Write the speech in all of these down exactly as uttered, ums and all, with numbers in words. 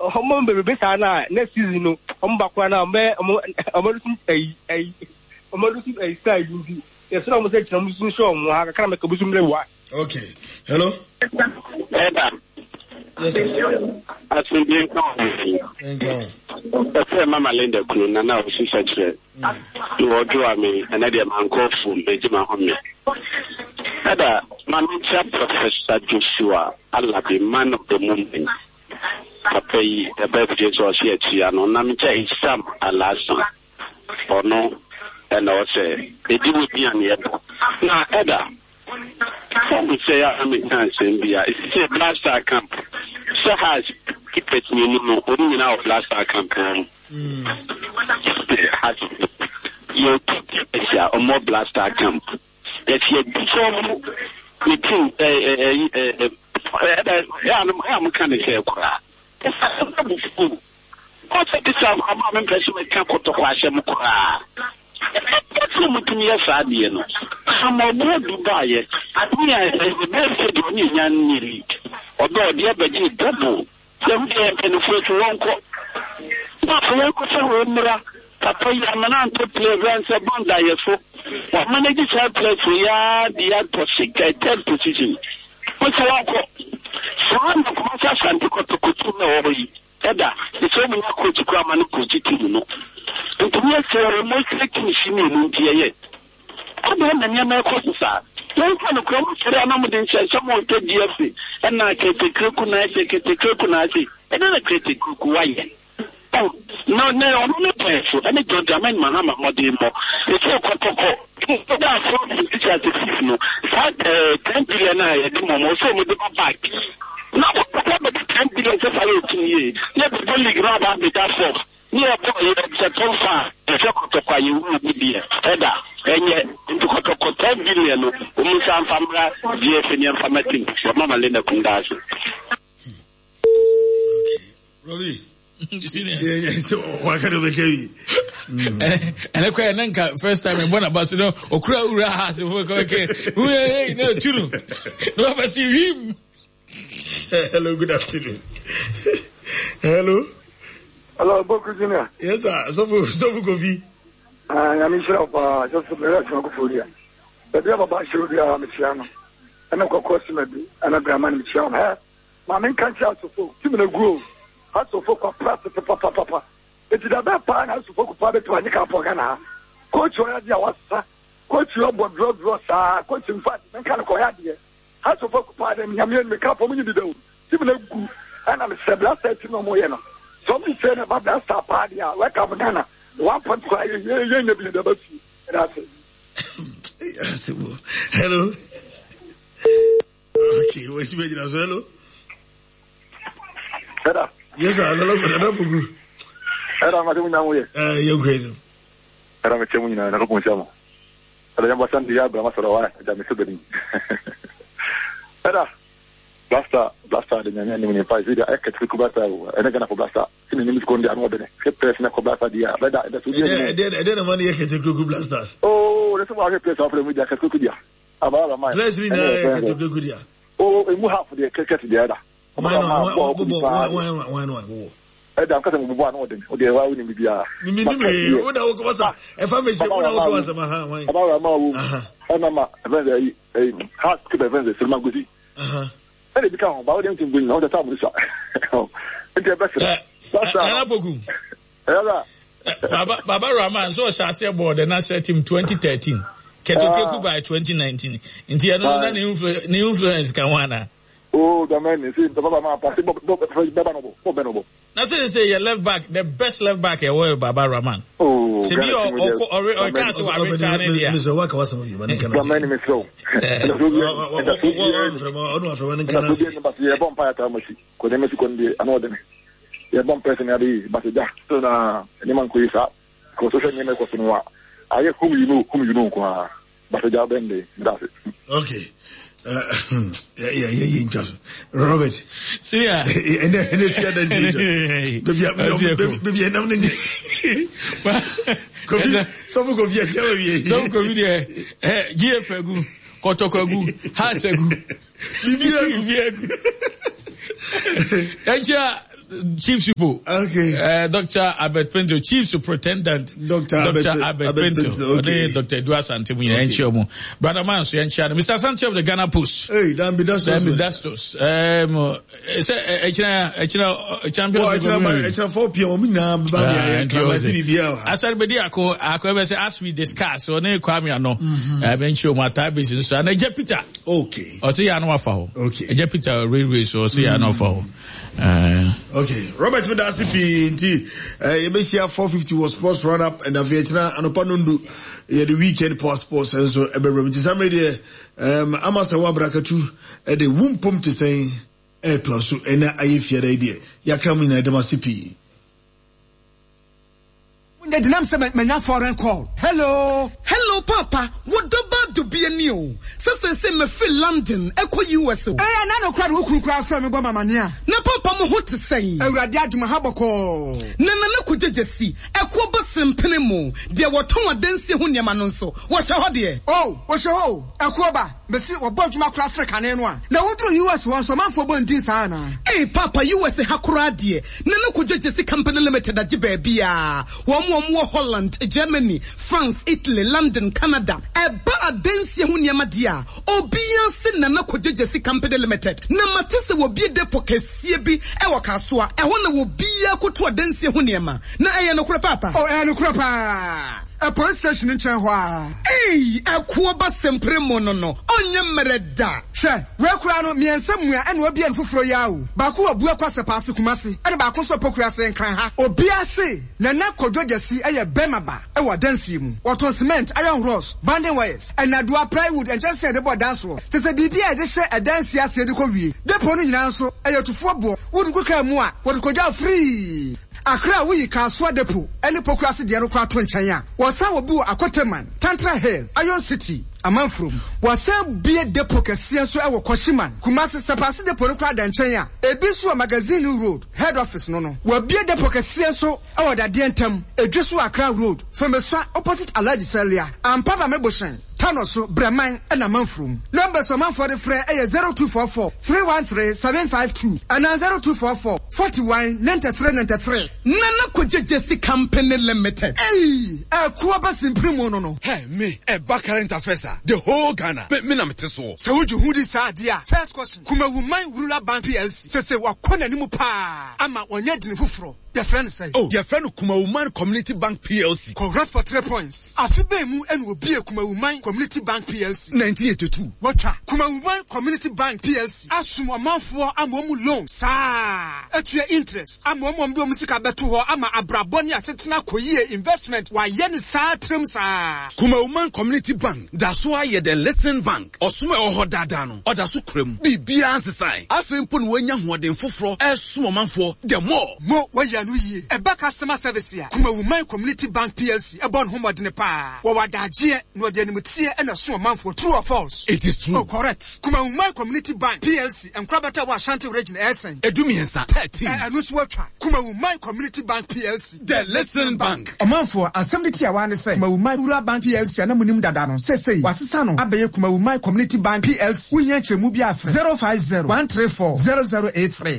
homo bebe sana next season no omba kwa na me omodusi ai ai omodusi ai style ndi yes na mo say kira musun show mo ha kana me kabusum le wa. Okay, hello. Eda. Yes sir. Asumbi ko. Thank you. Ese mama Linda kunu na na osisa kire. Wo do ami na de mankofu meji ma homme. Eda manager Professor Joshua Allah be man of the moment. Papai the birthday so she tia no na me chai Sam Alasan. Ono and also they do with me and yet. Na Eda. Some say I'm in Tanzania. It's a blaster camp. So has keep it me no only now blaster camp. Has you yeah or more blaster camp. If you some meeting eh eh eh yeah I'm kind of say kura. What's this I'm impressed with camp to wash them kura. Some mutum ya saadi no ama bo Dubai adu ya be fe do ni nya niri odo de abaji double dem de en foto wonko na ko ko se ho mra papa ya mana to play rent se bonda yeso wa manage cha play for ya dia to sika third position ko se wonko so na ko sa santi ko to ko na wo yi eda the so munya coach ko amane coach team no ntumye sere mo sekin shimi mu ndiye aba na nyama ko sa yon kan ko mo sere anamu den sha mo to D F C na kete kreku na se kete kreku na se e na kete kreku waye no ne ono ne peso ani don't amen mahama modi mo e se ko to ko da so ti cha te fif no sa ten billion na e mo mo so mo de ko back na ko ko ten billion se fa yo ti ye ne be only grab am be that for yeah, boy, it's a too far. If you go to Kwa, you will be there. Eda, and yet, into Kotoko ten billion, Umusan Famra, G F N Informating, your Mama Linda Kundas. Okay, Robbie. Yeah, yeah, so what kind of a carry? And I quite anchor first time in Bonabasino, or Kura has a work. Okay, we no, true. No, I see him. Hello, good afternoon. Hello. Hello, Boku Junior. Yes, sir. So for so for coffee. Ah, I'm sure of uh, just for the rest of the but we have a bunch of the Michiano. And of course, maybe another man Michiano. My main country also for Timina Grove. Also for Papa Papa Papa. It is a bad pan also for Papa to Anika Pogana. Coach Oyadia was Coach Robo Drop Rosa, Coach in fact, and Kanakoyadia. Also for Papa and Yamian Mikapo Minido. Timina Grove. And I'm a blast no more. Somebody said about that star party, like I'm Ghana. One point five, you're going to be the best. That's it. Hello. Okay, what's your name? Hello. Hello. Yes, sir. Hello, hello. Hello, Madam Namuye. Uh, you're great. Hello, Mister Munina, and Robo Chamo. Hello, I'm Sandy Abra, Masarawa, and Mister Bedin. Hello. Blaster, blaster, the name in the five video, I can't think about that. And again, for blaster, in the name is going to another. Keep pressing a blaster, dear. But that's I didn't want to get the blasters. Oh, that's what I place off with the Kakudia. About my place me now, Kakudia. Oh, we have the cricket together. Why not? Why not? I'm cutting one order. Okay, why wouldn't be a Mimi? What was that? If I may say, what was a about a mouth? And I'm a hard to prevent the Silmaguzi. Uh huh. They become about them to bring all the time. Baba Baba Rahman, so shall say board and I set him twenty thirteen. Ketoku by twenty nineteen. In the other new influence, Kawana. Oh, the man is in the Baba Baba. Now, say, say, your left back, the best left back, a world, Baba Rahman. Oh, Sibi or or or can't so I return India. Mister Waka was some of you, man. Can I name is so? Yeah, one person at the but that so na anyone who is up because social media was no I whom you know whom you know but the job end that's it. Okay. Uh, yeah, yeah, yeah, yeah, just Robert. See ya. And then, and if you had a baby, baby, I'm not in some of you, some of you, G F Gu, Kotokagu, Hasagu, Bibia, Chief Supo. Okay. Uh, Doctor Albert Pinto, Chief Superintendent. Doctor Albert, Albert, Albert Pinto. Pinto. Okay. Doctor Edward Santimu. Okay. Brother Manso, Mister Sancho of the Ghana Post. Hey, Dan Bidastos. Dan Bidastos. Um, it's a, it's a, it's a champion. Oh, it's a, it's a four p m. As everybody, as we discuss, so ne kwame ano. I mention my type business. And a Jupiter. Okay. Or say I know for. Okay. A Jupiter railway, so say I know for. Uh, okay, Robert Medasi P N T. Uh, Yebeshia four fifty was sports run up and a Vietnam and Opanundu. Yeah, the weekend passports and so every somebody there. Um, Amasa Wabrakatu at the womb pump to say, eh, to us, and I fear the idea. Ya coming at the Masipi. The dynamic menya foreign call. Hello. Hello, Papa. What about to be a new? So say me feel London, echo U S O. Eh, na no crowd who crowd from me mama nia. Na Papa mo what to say? Ewurade aduma haboko. Na na na kujeje si. Ekwo ba sempene mo. De woton adansi ho niam no nso. Wo hye ho de. Oh, wo hye ho. Ekwo ba. Me si wo bodwuma kura sre kane no a. Na wodru U S won so manfo bo ndin sa na. Eh, Papa, U S hakura de. Na na kujeje si company limited agi ba bia. Wo Mo Holland, Germany, France, Italy, London, Canada. Eba adensi ho niam dia. Obia se na na kojeje si company limited. Na matese wo bie depo kesie bi e wo kasoa. E ho na wo bia koto adensi ho niam. Na eye no kura papa. Oh, eye no kura pa. A police station in Chenhua. Hey, a kuoba sempre monono. Onye mereda. She, we kurano mi ensemua and we be en fufro yawo. Baku obu akwase pass Kumasi. And baku so pokua se nkran ha. Obia se, na na kojoje si eye bemaba. E wa dance mu. Waton cement, iron rods, banding wires, and na dua plywood and just say the boy dance wo. Se se bibia e de she e dance ase de ko wie. Depo no nyina so eye tufo bo. Wodu kuka mu a, wodu koja free. Akra we Kaswa Depo, any pokrasi diarokwa to nchanya. Wasa wobu Akoteman, Tantra Hill, Iron City, Amanfrum. Wasa bie depo kesian so ewo Koshiman. Kumasi sepasi depo nokwa da nchanya. Ebisu Magazine Road, head office no no. Wa bie depo kesian so ewo da dientem. Edwesu Accra Road, Femeswa opposite Alaji Celia. Ampaba Meboshen. Tanoso, Breman, and Amanfrum. Numbers of man for the free A zero two four four, three one three, seven five two and zero two four four, forty-one, ninety-three, ninety-three. Nana Kujesi Company Limited. Hey, a Kuabas in Primo no. Hey, me, a backer interfacer. The whole Ghana. But me, I'm so. So would you who this idea? First question. Kuma woman ruler bank P L C. Say, what corner nimu pa? I'm at one yet in Fufro. Your friend say, oh, your friend Kuma Woman Community Bank P L C. Congrats for three points. Afibemu and will be a Kuma Woman Community Bank P L C. nineteen eighty-two. What? Kuma Woman Community Bank P L C. Assume a month for a momu loan. Sa. At your interest. I'm one more musica betu ho ama abrabonia setina koye investment. Why yen sa trim sa. Kuma Woman Community Bank. That's why you're the listening bank. Or sume or dadano. Or the sucrem. Be beyond the sign. I think pun when young one fufro. As sumo man for the more. More way a back customer service here. Kuma Woman Community Bank P L C. A bon homo dinepa. Wawadaji no denimutia and a small man for true or false. It is true. Oh, correct. Kuma Woman Community Bank P L C and Krabata wa Shanti Region Essen. Edumiensa thirteen. And Nuswatra. Kuma Woman Community Bank P L C. The listening bank. A man for assembly I want to say. Kuma Woman Rural Bank P L C and Amunim Dadano. Say say. Wasisano. Abe Kuma Woman Community Bank P L C. We yanche mubia zero five zero one three four zero zero eight three.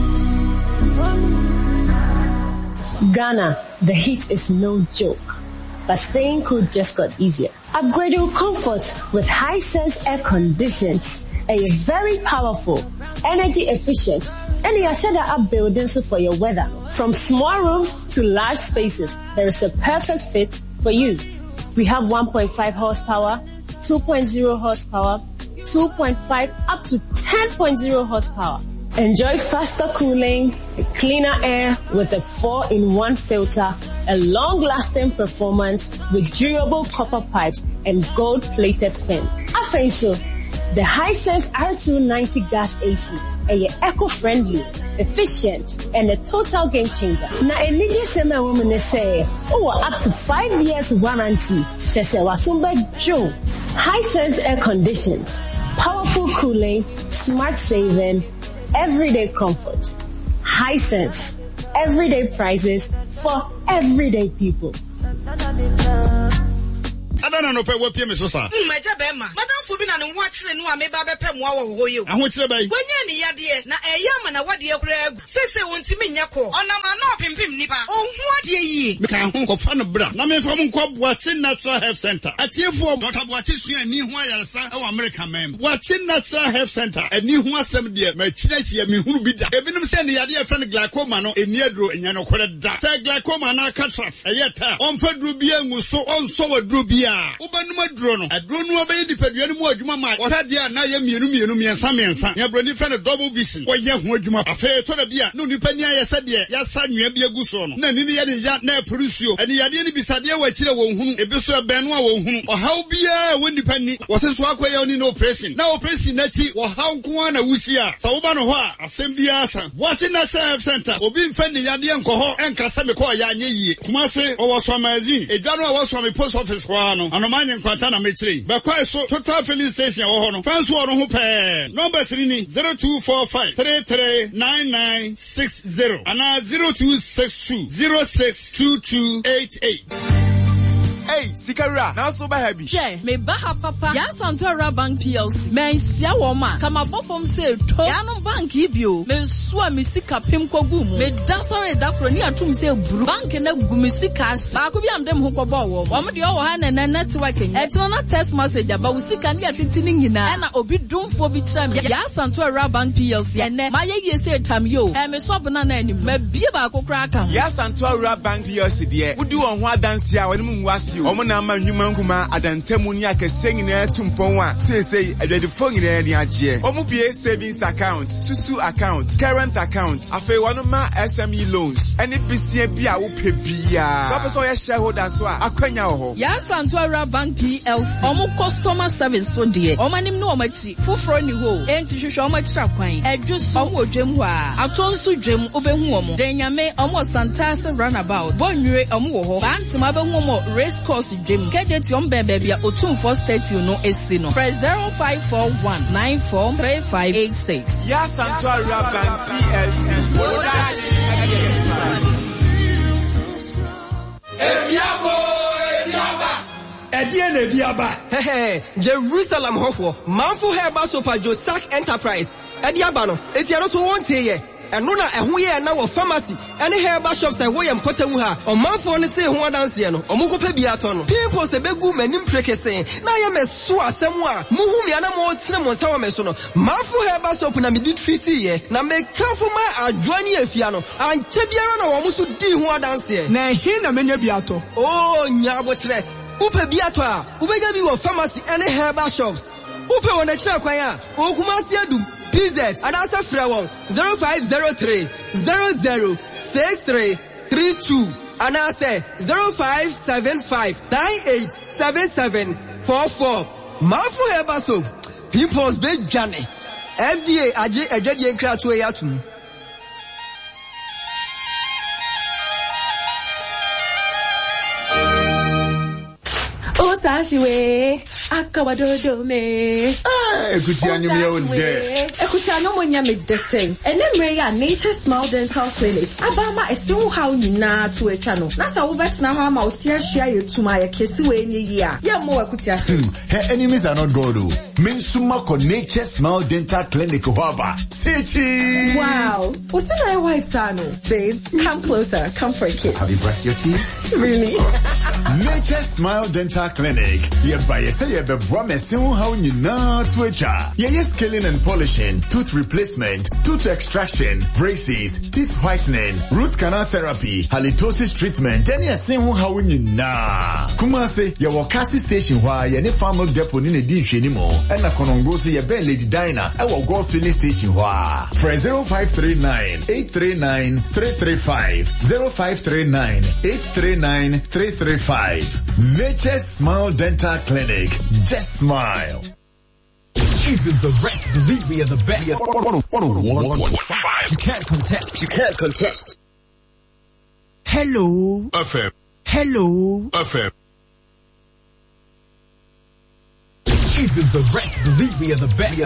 Ghana, the heat is no joke, but staying cool just got easier. Upgrade your comfort with Hisense air conditions. A very powerful, energy efficient, and you are set up buildings for your weather. From small rooms to large spaces, there is a perfect fit for you. We have one point five horsepower, two point oh horsepower, two point five up to ten point oh horsepower. Enjoy faster cooling, cleaner air with a four in one filter, a long-lasting performance with durable copper pipes and gold-plated fin. After the Hisense R two ninety gas A C, a eco-friendly, efficient, and a total game changer. Now, a media semi woman say, oh, up to five years warranty. Shese wasumba Joe. Hisense air conditions, powerful cooling, smart saving, everyday comfort. Hisense, everyday prices for everyday people. Adana no pe wo pie me so sa. Mmeja be ma. Madam fo bi na ne ho akire no a me ba be pe mo awo ho yo. Aho kire bai. Wonya ne yade na eya ma na wade akura agu. Sese wontimi nya ko. Onam ana opimpim nipa. Onhu ade yi. Me kan ho ko fa no bra. Na me fa mo ko Boatin Natural Health Center. Atiefo Doctor Boatin sua ni ho ayaresa e wa America mem. Boatin Natural Health Center. Eni ho asem de ma kire sia me hunu bi da. Ebinim se ne yade e fa no glaucoma no eni aduro enya no kore da. Se glaucoma na cataract eyeta. Onfa duro bi angu so onso wa duro bi a. Ubanum aduro no. Aduro no obayi dipadua no mu adwuma ma. Otade a na ye mienu mienu miensa miensa. Ya broni fa no double vision. Oye ho adwuma. Afa to da bi a no nipa ni ayesa de ya sa nwea bi agu so no. Na ni ye de ya na producio. Eni yade ni bisade wa kire wo hunu. Ebi so benu a wo hunu. Ohaw bia wo nipa ni. Wo se so akoye oni no operation. Na operation na ti ohaw nko na wusi a. Sa wo ba no ho a asem bia sa. Boatin Natural Center. Obi mfa ni yade enko ho enkasa me ko ya anye yie. Kuma se owo so magazine. Edwa no a wo so me post office ho ano. Anomanye nkwanta na me kire. Be kwa so total filling station wo ho no. Fanso wo no ho pe. Number three ni zero two four five three three nine nine six zero. Ana zero two six two zero six two two eight eight. Hey, Sikara, now so by happy. Yeah, me baha papa. Ya Santora Bank P L C. Me sia woma. Kama bofom se to. Ya no bank ibio. Me sua me sika pem kwagumu. Me da sorry da kro ni atum se buru. Bank na gumi sika ash. Ba ko bi am dem ho kobo wo. Wo de wo ha na na network. E ti na text message aba wo sika ni atitini nyina. E na obi dumfo bi kira me. Ya Santora Bank P L C. Ene ma ye ye se tam yo. E me so bana na anim. Me bie ba ko kra aka. Ya Santora Bank P L C de. Wodi won ho adanse a woni mu nwase. Omo na ma nwuma nkuma adantemu ni akese nyina tumpon a sesei adwadifo nyina ni agye. Omo bie savings account, susu account, current account, afei wono ma S M E loans. Eni bisia bia wo pe bia. So person ye shareholder so a akwanya wo ho. Ya Santora Bank P L C. Omo customer service so de. Omo anim no omo chi. Fufro ni ho. Enti hwehwe omo kira kwan. Edwo so omo odwem ho a. Atonso dwem obehu omo. Denyame omo Santase runabout. Bonwire omo wo ho. Bantima behu omo race course Jim Kejeti on baby Otum first thirty no esino. Press zero five four one nine four three five eight six. Ya Santora Bank P L C. Ebiabo, Ebiaba. Ediene Ebiaba. Hehe, Jerusalem hofo. Manfo Herba Sopa Josak Enterprise. Ediaba no. Etiano so won't ye. Eno na eho ye na wo pharmacy ene herba shops e wo ye mpotamu ha omanfo ne te ho adanse no omukopa bi ato no people se begu manim prekese na ye meso asem a muhu me na mo tire mo nsa wo meso no manfo herba shop na me di treat ye na me kanfo ma adwani afia no anche biara na wo muso di ho adanse na he na menya bi ato oh nya botre upe bi ato a ubega bi wo pharmacy ene herba shops upe wona kira kwan a okuma ti adum P Z and answer Frewon zero five zero three zero zero six three three two and answer zero five seven five nine eight seven seven four four. Manfo Herba Soap, Pimples Big Johnny. F D A Aje Ejedi Enkra to Yatum. Osashiwe akawadodo me ah ekuti anyu me onde ekuti anu mo nya me deseng enemre ya Nature Smile Dental Clinic abama esewu hawo nyina to etwa no na sa wo betina ha ma osia hia yetuma ya kesi we nye yi a ya mo ekuti ase her enemies are not God o men suma ko Nature Smile Dental Clinic ho aba sechi wow what's that white sano babe come closer come for a kiss have you brushed your teeth really Nature Smile Dental Clinic. Ye buy ye say ye be promising how you not twitcha. Ye ye scaling and polishing, tooth replacement, tooth extraction, braces, teeth whitening, root canal therapy, halitosis treatment. Then ye say how you na. Kumase ye wakasi station why ye ne farm milk depot ni ne di anymore. And na konongo se ye be Lady Diner. I will go filling station why. For zero five three nine eight three nine three three five zero five three nine eight three nine three three five. Nature Smile Dental Clinic. Just smile. Even the rest believe we are the best. one point five. You can't contest. You can't contest. Hello. F M. Hello. F M. Even the rest believe we are the best.